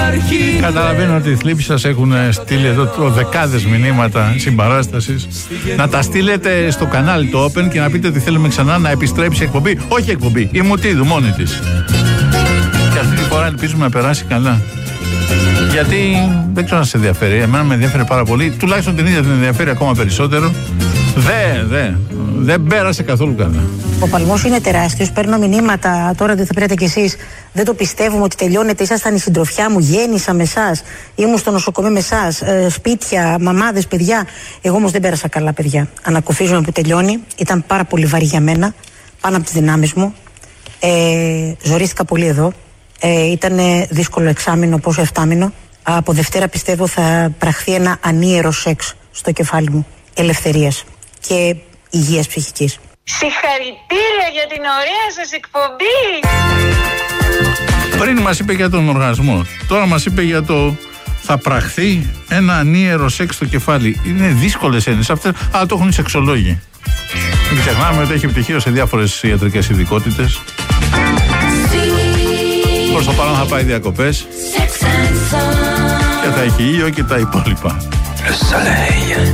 υπάρχει. Καταλαβαίνω ότι οι θλίψεις σας έχουν στείλει εδώ δεκάδες μηνύματα συμπαράστασης. Να τα στείλετε στο κανάλι το Open και να πείτε ότι θέλουμε ξανά να επιστρέψει η εκπομπή. Όχι εκπομπή, η Μουτίδου μόνη της. Και αυτή τη φορά ελπίζουμε να περάσει καλά. Γιατί δεν ξέρω αν σε ενδιαφέρει. Εμένα με ενδιαφέρει πάρα πολύ. Τουλάχιστον την ίδια την ενδιαφέρει ακόμα περισσότερο. Δεν πέρασε καθόλου καλά. Ο παλμός είναι τεράστιος. Παίρνω μηνύματα τώρα, δεν θα πήρατε κι εσείς. Δεν το πιστεύουμε ότι τελειώνεται. Ήσασταν η συντροφιά μου. Γέννησα με εσάς. Ήμουν στο νοσοκομείο με εσάς. Σπίτια, μαμάδες, παιδιά. Εγώ όμως δεν πέρασα καλά, παιδιά. Ανακουφίζομαι που τελειώνει. Ήταν πάρα πολύ βαρύ για μένα. Πάνω από τις δυνάμεις μου. Ζορίστηκα πολύ εδώ. Ήταν δύσκολο εξάμηνο, πόσο 7μηνο. Από Δευτέρα πιστεύω θα πραχθεί ένα ανίερο σεξ στο κεφάλι μου. Ελευθερίας και υγείας ψυχικής. Συγχαρητήρια για την ωραία σας εκπομπή. Πριν μας είπε για τον οργασμό, τώρα μας είπε για το θα πραχθεί ένα ανίερο σεξ στο κεφάλι. Είναι δύσκολες έννοιες αυτές, αλλά το έχουν οι σεξολόγοι. Μην ξεχνάμε ότι έχει πτυχίο σε διάφορες ιατρικές ειδικότητες. Προς το παρόν θα πάει διακοπές και θα έχει ήλιο και τα υπόλοιπα.